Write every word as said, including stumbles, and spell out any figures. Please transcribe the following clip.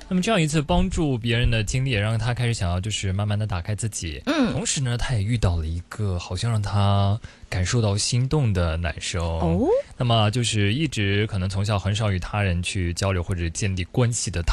那么这样一次帮助别人的经历，也让他开始想要就是慢慢的打开自己。 嗯， 同时呢，他也遇到了一个好像让他感受到心动的男生。 哦， 那么就是一直可能从小很少与他人去交流或者建立关系的他。